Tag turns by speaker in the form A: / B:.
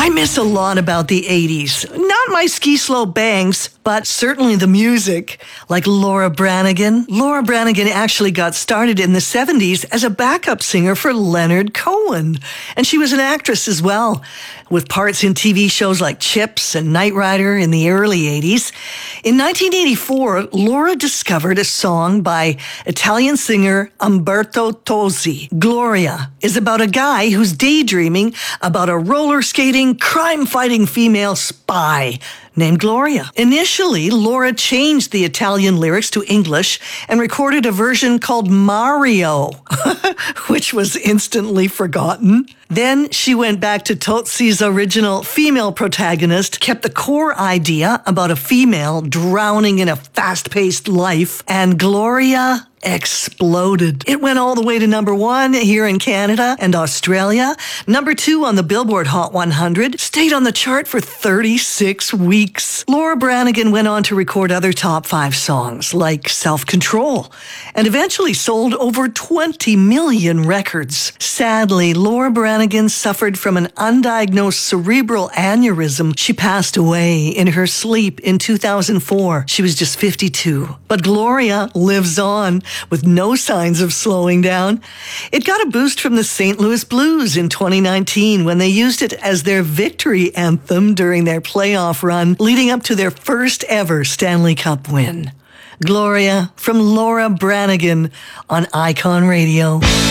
A: I miss a lot about the 80s. Not my ski-slow bangs, but certainly the music. Like Laura Branigan. Laura Branigan actually got started in the 70s as a backup singer for Leonard Cohen. And she was an actress as well, with parts in TV shows like Chips and Knight Rider in the early 80s. In 1984, Laura discovered a song by Italian singer Umberto Tozzi. Gloria is about a guy who's daydreaming about a roller skating, crime-fighting female spy named Gloria. Initially, Laura changed the Italian lyrics to English and recorded a version called Mario, which was instantly forgotten. Then she went back to Tozzi's original female protagonist, kept the core idea about a female drowning in a fast-paced life, and Gloria exploded. It went all the way to number 1 here in Canada and Australia, number 2 on the Billboard Hot 100, stayed on the chart for 36 weeks. Laura Branigan went on to record other top 5 songs like Self-Control and eventually sold over 20 million records. Sadly, Laura Branigan suffered from an undiagnosed cerebral aneurysm. She passed away in her sleep in 2004. She was just 52. But Gloria lives on, with no signs of slowing down. It got a boost from the St. Louis Blues in 2019 when they used it as their victory anthem during their playoff run, leading up to their first ever Stanley Cup win. Gloria from Laura Branigan on Icon Radio.